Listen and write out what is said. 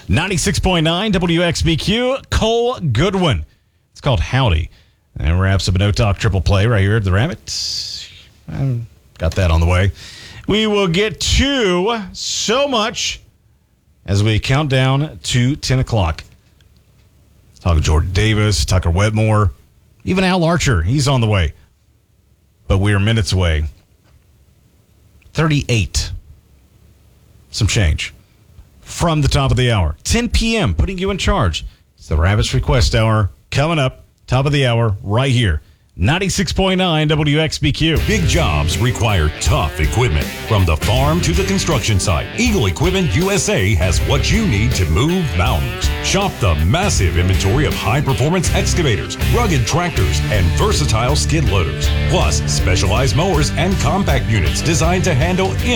96.9 WXBQ, Cole Goodwin. It's called Howdy. And wraps up a No Talk triple play right here at the Rabbit. Got that on the way. We will get to so much as we count down to 10 o'clock. Talk to Jordan Davis, Tucker Wetmore, even Al Archer. He's on the way. But we are minutes away. 38. Some change. From the top of the hour. 10 p.m., putting you in charge. It's the Rabbits Request Hour coming up. Top of the hour right here. 96.9 WXBQ. Big jobs require tough equipment. From the farm to the construction site, Eagle Equipment USA has what you need to move mountains. Shop the massive inventory of high-performance excavators, rugged tractors, and versatile skid loaders. Plus, specialized mowers and compact units designed to handle